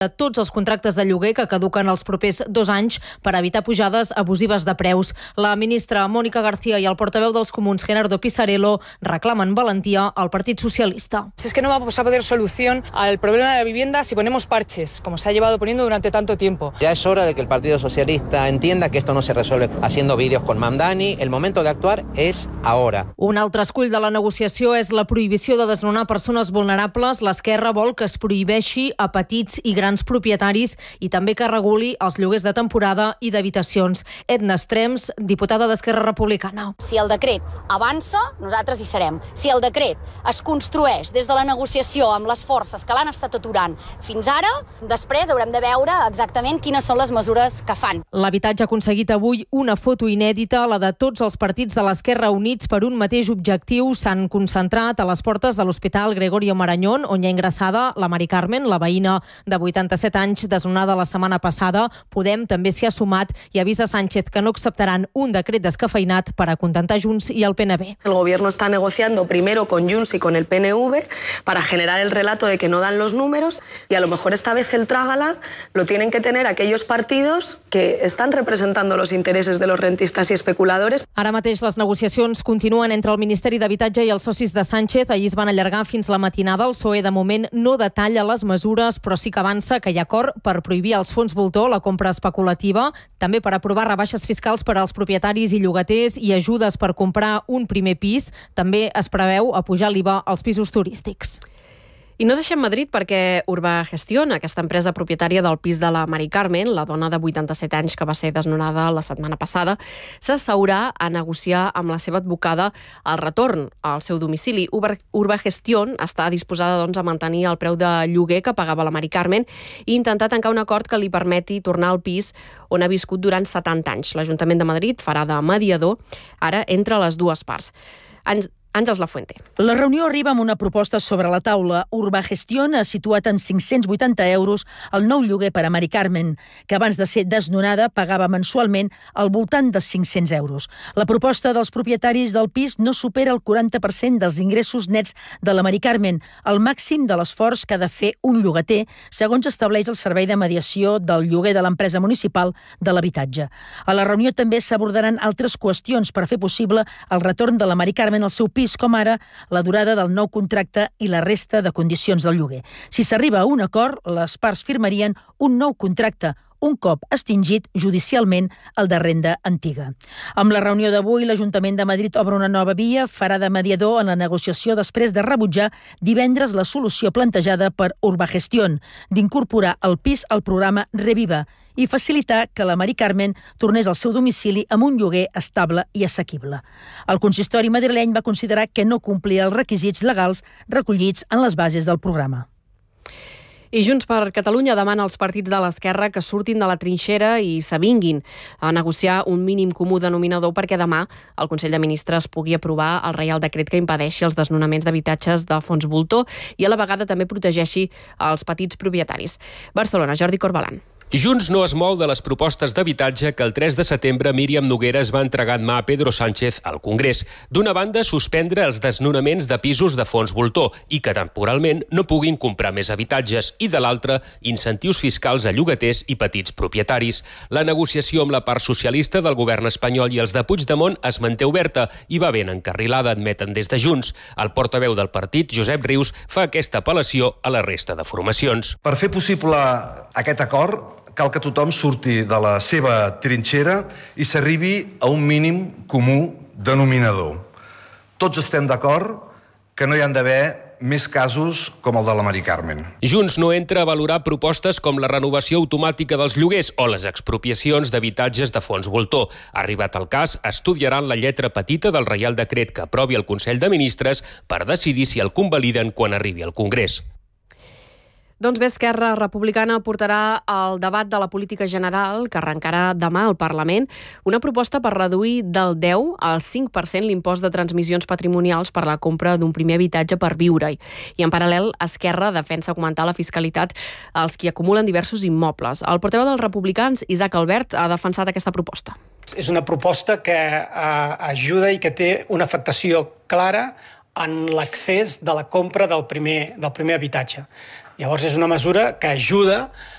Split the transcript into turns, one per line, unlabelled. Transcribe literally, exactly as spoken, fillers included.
de tots els contractes de lloguer que caduquen els propers dos anys per evitar pujades abusives de preus. La ministra Mónica García i el portaveu dels Comuns, Gerardo Pisarello, reclamen valentia al Partit Socialista.
Si es que no vamos a poder solución al problema de la vivienda si ponemos parches, como se ha llevado poniendo durante tanto tiempo.
Ya es hora de que el Partido Socialista entienda que esto no se resuelve haciendo vídeos con Mamdani. El momento de actuar es ahora.
Un altre escull de la negociació és la prohibició de desnonar persones vulnerables. L'Esquerra vol que es prohibeixi a petits i grans propietaris i també que reguli els lloguers de temporada i d'habitacions. Edna Estrems, diputada d'Esquerra Republicana.
Si el decret avança, nosaltres hi serem. Si el decret es construeix des de la negociació amb les forces que l'han estat aturant fins ara, després haurem de veure exactament quines són les mesures que fan.
L'habitatge ha aconseguit avui una foto inèdita, la de tots els partits de l'Esquerra units per un mateix objectiu. S'han concentrat a les portes de l'Hospital Gregorio Marañón, on hi ha ingressada la Mari Carmen, la veïna de vuitanta-set anys, desnonada la setmana passada. Podem també s'hi ha sumat i avisa Sánchez que no acceptaran un decret descafeinat para acontentar Junts y el P N V.
El gobierno está negociando primero con Junts y con el P N V para generar el relato de que no dan los números y a lo mejor esta vez el trágala lo tienen que tener aquellos partidos que están representando los intereses de los rentistas y especuladores.
Ara mateix les negociacions continuen entre el Ministeri d'Habitatge i els socis de Sánchez. Ahir es van allargar fins la matinada. El P S O E de moment no detalla les mesures, però sí que avança que hi ha acord per prohibir als fons voltor la compra especulativa, també per aprovar rebaixes fiscals per als propietaris i llogaters i ajudes per comprar un primer pis. També es preveu apujar l'I V A als pisos turístics.
I no deixem Madrid perquè Urbagestión, aquesta empresa propietària del pis de la Mari Carmen, la dona de vuitanta-set anys que va ser desnonada la setmana passada, s'asseurà a negociar amb la seva advocada el retorn al seu domicili. Urbagestión està disposada doncs, a mantenir el preu de lloguer que pagava la Mari Carmen i intentar tancar un acord que li permeti tornar al pis on ha viscut durant setanta anys. L'Ajuntament de Madrid farà de mediador ara entre les dues parts. Ens Àngels Lafuente.
La reunió arriba amb una proposta sobre la taula. Urbagestión ha situat en cinc-cents vuitanta euros el nou lloguer per a Mari Carmen, que abans de ser desnonada pagava mensualment al voltant de cinc-cents euros. La proposta dels propietaris del pis no supera el quaranta per cent dels ingressos nets de la Mari Carmen, el màxim de l'esforç que ha de fer un llogater, segons estableix el Servei de Mediació del Lloguer de l'Empresa Municipal de l'Habitatge. A la reunió també s'abordaran altres qüestions per fer possible el retorn de la Mari Carmen al seu pis, com ara la durada del nou contracte i la resta de condicions del lloguer. Si s'arriba a un acord, les parts firmarien un nou contracte, un cop extingit judicialment el de renda antiga. Amb la reunió d'avui, l'Ajuntament de Madrid obre una nova via, farà de mediador en la negociació després de rebutjar divendres la solució plantejada per Urbagestión d'incorporar el pis al programa Reviva i facilitar que la Mari Carmen tornés al seu domicili amb un lloguer estable i assequible. El consistori madrileny va considerar que no complia els requisits legals recollits en les bases del programa.
I Junts per Catalunya demana als partits de l'esquerra que surtin de la trinxera i s'avinguin a negociar un mínim comú denominador perquè demà el Consell de Ministres pugui aprovar el Reial Decret que impedeixi els desnonaments d'habitatges de fons voltor i a la vegada també protegeixi els petits propietaris. Barcelona, Jordi Corbalan.
Junts no es mou de les propostes d'habitatge que el tres de setembre Míriam Nogueras va entregar en mà a Pedro Sánchez al Congrés. D'una banda, suspendre els desnonaments de pisos de fons voltor i que temporalment no puguin comprar més habitatges i de l'altra, incentius fiscals a llogaters i petits propietaris. La negociació amb la part socialista del govern espanyol i els de Puigdemont es manté oberta i va ben encarrilada, admeten des de Junts. El portaveu del partit, Josep Rius, fa aquesta apel·lació a la resta de formacions.
Per fer possible aquest acord, cal que tothom surti de la seva trinxera i s'arribi a un mínim comú denominador. Tots estem d'acord que no hi han d'haver més casos com el de la Mari Carmen.
Junts no entra a valorar propostes com la renovació automàtica dels lloguers o les expropiacions d'habitatges de fons voltor. Arribat el cas, estudiaran la lletra petita del Reial Decret que aprovi el Consell de Ministres per decidir si el convaliden quan arribi al Congrés.
Doncs bé, Esquerra Republicana portarà al debat de la política general, que arrencarà demà al Parlament, una proposta per reduir del deu al cinc per cent l'impost de transmissions patrimonials per la compra d'un primer habitatge per viure-hi. I en paral·lel, Esquerra defensa augmentar la fiscalitat als qui acumulen diversos immobles. El portaveu dels republicans, Isaac Albert, ha defensat aquesta proposta.
És una proposta que eh, ajuda i que té una afectació clara en l'accés de la compra del primer, del primer habitatge. Llavors és una mesura que ajuda